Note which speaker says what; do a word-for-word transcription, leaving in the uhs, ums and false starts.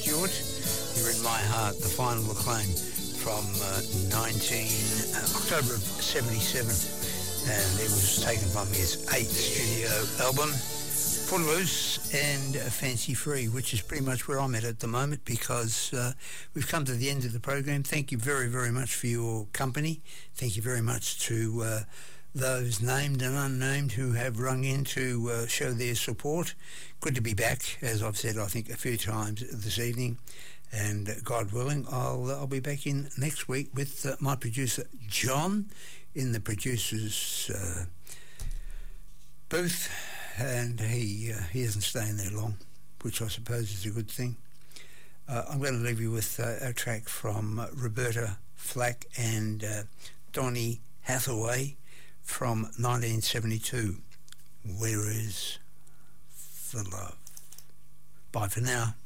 Speaker 1: Stewart, You're in My Heart, the final acclaim from uh, nineteen uh, October of seventy-seven, and it was taken from his eighth studio album, Footloose and uh, Fancy Free, which is pretty much where I'm at at the moment, because uh, we've come to the end of the program. Thank you very, very much for your company. Thank you very much to uh, those named and unnamed who have rung in to uh, show their support. Good to be back, as I've said, I think, a few times this evening. And uh, God willing, I'll uh, I'll be back in next week with uh, my producer, John, in the producer's uh, booth. And he uh, he isn't staying there long, which I suppose is a good thing. Uh, I'm going to leave you with uh, a track from uh, Roberta Flack and uh, Donny Hathaway from nineteen seventy-two. Where is the love? Bye for now.